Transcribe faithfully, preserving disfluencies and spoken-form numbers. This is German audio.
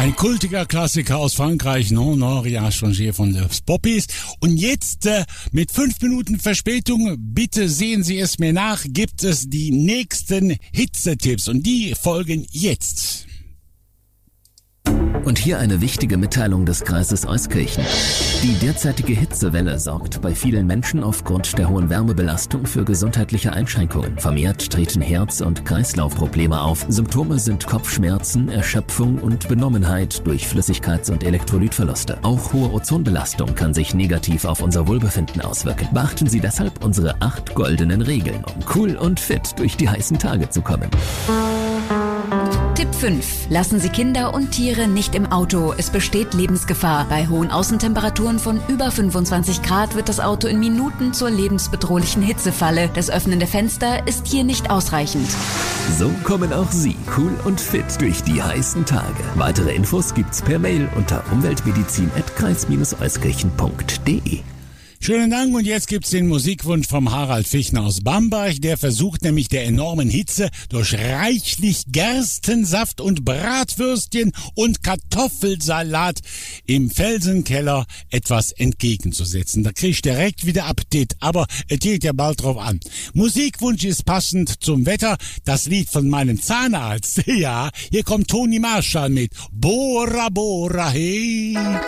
Ein kultiger Klassiker aus Frankreich, Non, non, rien changé von Les Poppies. Und jetzt äh, mit fünf Minuten Verspätung, bitte sehen Sie es mir nach, gibt es die nächsten Hitzetipps und die folgen jetzt. Und hier eine wichtige Mitteilung des Kreises Euskirchen. Die derzeitige Hitzewelle sorgt bei vielen Menschen aufgrund der hohen Wärmebelastung für gesundheitliche Einschränkungen. Vermehrt treten Herz- und Kreislaufprobleme auf. Symptome sind Kopfschmerzen, Erschöpfung und Benommenheit durch Flüssigkeits- und Elektrolytverluste. Auch hohe Ozonbelastung kann sich negativ auf unser Wohlbefinden auswirken. Beachten Sie deshalb unsere acht goldenen Regeln, um cool und fit durch die heißen Tage zu kommen. Tipp fünf. Lassen Sie Kinder und Tiere nicht im Auto. Es besteht Lebensgefahr. Bei hohen Außentemperaturen von über fünfundzwanzig Grad wird das Auto in Minuten zur lebensbedrohlichen Hitzefalle. Das Öffnen der Fenster ist hier nicht ausreichend. So kommen auch Sie cool und fit durch die heißen Tage. Weitere Infos gibt's per Mail unter umweltmedizin at kreis euskirchen punkt de. Schönen Dank und jetzt gibt's den Musikwunsch vom Harald Fichtner aus Bamberg. Der versucht nämlich der enormen Hitze durch reichlich Gerstensaft und Bratwürstchen und Kartoffelsalat im Felsenkeller etwas entgegenzusetzen. Da krieg ich direkt wieder Appetit, aber es geht ja bald drauf an. Musikwunsch ist passend zum Wetter. Das Lied von meinem Zahnarzt. Ja, hier kommt Toni Marschall mit Bora Bora Hey.